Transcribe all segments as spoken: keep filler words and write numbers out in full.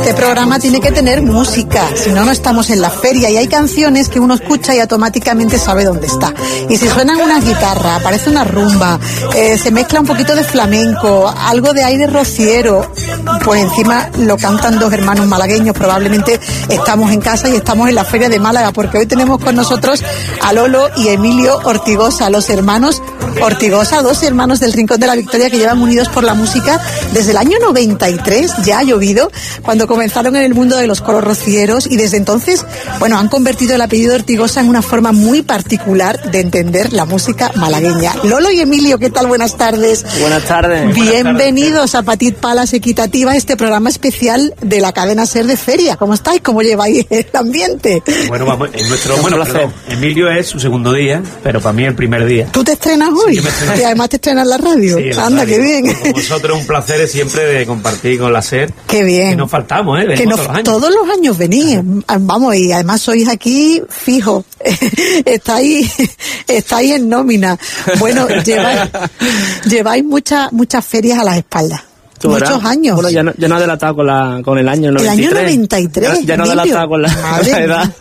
Este programa tiene que tener música, si no, no estamos en la feria, y hay canciones que uno escucha y automáticamente sabe dónde está. Y si suenan una guitarra, aparece una rumba, eh, se mezcla un poquito de flamenco, algo de aire rociero, pues encima lo cantan dos hermanos malagueños. Probablemente estamos en casa y estamos en la feria de Málaga, porque hoy tenemos con nosotros a Lolo y Emilio Ortigosa, los hermanos Ortigosa, dos hermanos del Rincón de la Victoria que llevan unidos por la música desde el año noventa y tres, ya ha llovido, cuando comenzaron en el mundo de los coros rocieros, y desde entonces, bueno, han convertido el apellido Ortigosa en una forma muy particular de entender la música malagueña. Lolo y Emilio, ¿qué tal? Buenas tardes. Buenas tardes. Bienvenidos a Petit Palas Equitativa, este programa especial de la cadena SER de Feria. ¿Cómo estáis? ¿Cómo lleváis el ambiente? Bueno, vamos, en nuestro, bueno, perdón, Emilio es su segundo día, pero para mí el primer día. ¿Tú te estrenas hoy? Sí, y además te estrenas en la radio. Sí, la Anda, radio. qué bien. Con vosotros un placer es siempre de compartir con la SER. Qué bien. Que nos faltamos, ¿eh? Que no, todos los años. Todos los años venís, vamos, y además sois aquí fijo. estáis, estáis en nómina. Bueno, lleváis, lleváis muchas, muchas ferias a las espaldas. Muchos verás. años. Bueno, ya no, ya no he delatado con, la, con el año noventa y tres. El año noventa y tres. Ya, ya no he delatado con la, Madre la edad.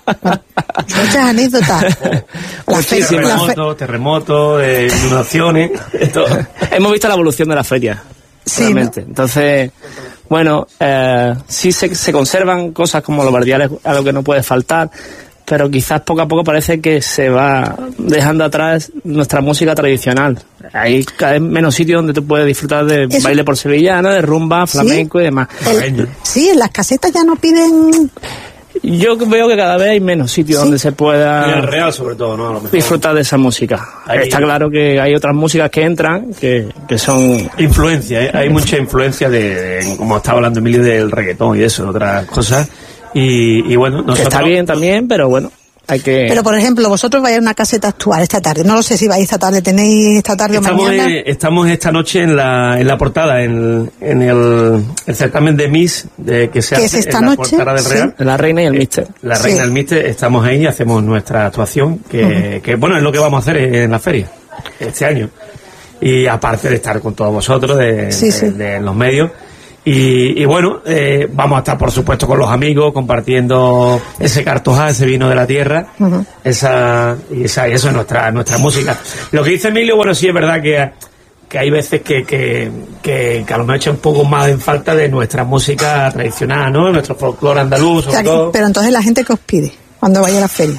Muchas anécdotas. La fe, terremotos, fe... terremotos, eh, inundaciones. Hemos visto la evolución de la feria. Sí, realmente. ¿No? Entonces, bueno, eh, sí se, se conservan cosas como los bardiales, a lo que no puede faltar, pero quizás poco a poco parece que se va dejando atrás nuestra música tradicional. Hay cada vez menos sitios donde tú puedes disfrutar de Eso. baile por sevillana, de rumba, flamenco, ¿sí? y demás. El, sí, en las casetas ya no piden... Yo veo que cada vez hay menos sitios, ¿sí? donde se pueda en el Real, sobre todo, ¿no? disfrutar de esa música. Hay... Está claro que hay otras músicas que entran que, que son... Influencia, ¿eh? Hay mucha influencia de, de, como estaba hablando Emilio, del reggaetón y eso, otras cosas. Y, y bueno, nosotros... Está bien también, pero bueno, hay que... Pero, por ejemplo, vosotros vais a una caseta actual esta tarde. No lo sé si vais esta tarde. ¿Tenéis esta tarde estamos o mañana? En, estamos esta noche en la, en la portada, en, en el, el certamen de Miss de, que se ¿Qué hace es esta en la noche? portada del Real. Sí. La Reina y el Míster. La Reina y sí. el Míster. Estamos ahí y hacemos nuestra actuación, que, uh-huh. que, bueno, es lo que vamos a hacer en la feria este año. Y aparte de estar con todos vosotros, de, sí, de, sí. de, de los medios. Y, y bueno, eh, vamos a estar por supuesto con los amigos compartiendo ese cartojá, ese vino de la tierra, uh-huh. esa y esa y eso es nuestra nuestra música. Lo que dice Emilio, bueno, sí es verdad que, que hay veces que, que, que, que a lo mejor echa un poco más en falta de nuestra música tradicional, ¿no? Nuestro folclore andaluz, sobre o sea, todo. Pero entonces la gente que os pide cuando vaya a la feria.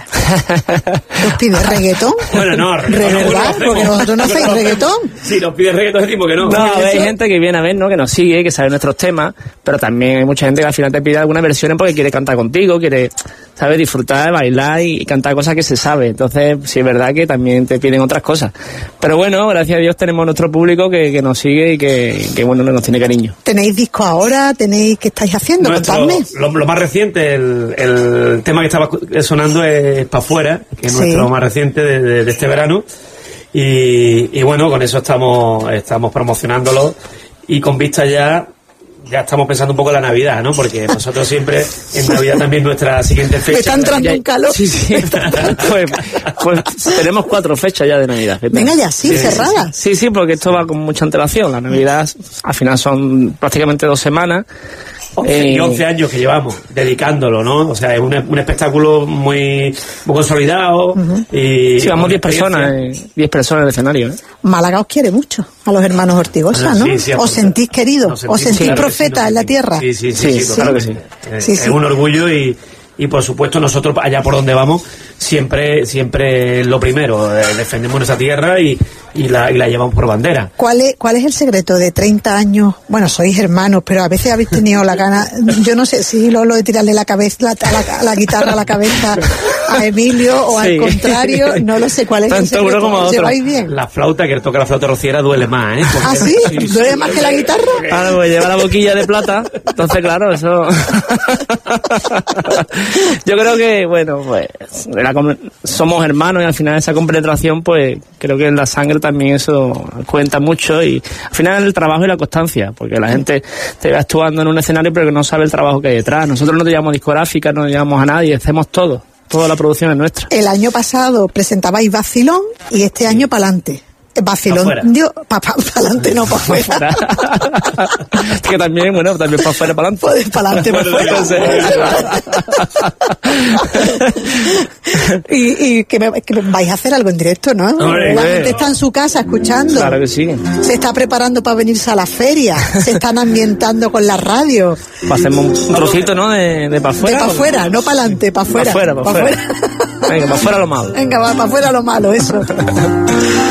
¿Os pide reggaetón? Bueno, no, reggaetón. ¿De verdad? No, porque vosotros no hacéis reggaetón. Sí, nos pide reggaetón, decimos que no. No, hay gente que viene a ver, ¿no? Que nos sigue, que sabe nuestros temas, pero también hay mucha gente que al final te pide algunas versiones porque quiere cantar contigo, quiere, ¿sabes? Disfrutar, bailar y cantar cosas que se sabe. Entonces, sí es verdad que también te piden otras cosas. Pero bueno, gracias a Dios tenemos nuestro público que, que nos sigue y que, que, bueno, nos tiene cariño. ¿Tenéis disco ahora? ¿Tenéis qué estáis haciendo? Nuestro, lo, lo más reciente, el, el tema que estaba sonando es Pa' Fuera, que es sí. nuestro más reciente de, de, de este verano. Y, y bueno, con eso estamos, estamos promocionándolo y con vista ya... Ya estamos pensando un poco en la Navidad, ¿no? Porque nosotros siempre, en Navidad también nuestra siguiente fecha... Me está entrando un calor. Sí, sí. pues, pues tenemos cuatro fechas ya de Navidad. Venga ya, sí, sí cerradas. Sí, sí, porque esto va con mucha antelación. La Navidad al final son prácticamente dos semanas. once, y once años que llevamos dedicándolo, ¿no? O sea, es un, un espectáculo muy, muy consolidado. Uh-huh. Y sí, vamos diez personas, diez personas en el escenario, ¿eh? Málaga os quiere mucho, a los hermanos Ortigosa, ¿no? Sí, sí, ¿os sentís queridos? ¿Os sentís sí, profetas sí, en la tierra? Sí, sí, sí, sí, sí, claro que sí. Es, sí, sí. es un orgullo y, y por supuesto nosotros allá por donde vamos siempre siempre lo primero, eh, defendemos nuestra tierra y, y, la, y la llevamos por bandera. ¿Cuál es, ¿Cuál es el secreto de treinta años? Bueno, sois hermanos, pero a veces habéis tenido la gana, yo no sé si lo, lo de tirarle la cabeza, la, la, la guitarra a la cabeza a Emilio o sí. al contrario, no lo sé cuál es. Tanto el uno como otro. ¿Lleváis bien? La flauta, que toca la flauta rociera duele más, ¿eh? Porque, ¿ah, sí? sí ¿Duele sí, más que la guitarra? Ah, pues lleva la boquilla de plata, entonces claro, eso... Yo creo que, bueno, pues la, somos hermanos y al final esa compenetración, pues creo que en la sangre también eso cuenta mucho y al final el trabajo y la constancia, porque la gente te ve actuando en un escenario pero que no sabe el trabajo que hay detrás. Nosotros no te llamamos discográfica, no llamamos a nadie, hacemos todo. Toda la producción es nuestra. El año pasado presentabais Vacilón y este año Pa'lante. vacilón. Dios, para pa, pa adelante, no para afuera. Que también, bueno, también para afuera, para adelante. Pues para adelante, para afuera. y y que, me, que vais a hacer algo en directo, ¿no? Hombre, la eh. gente está en su casa escuchando. Claro que sí. Se está preparando para venirse a la feria. Se están ambientando con la radio. Hacemos un trocito, ¿no? De, de para afuera. De para afuera, no para adelante, para afuera. Para afuera, para afuera. Venga, para afuera lo malo. Venga, va para afuera lo malo, eso.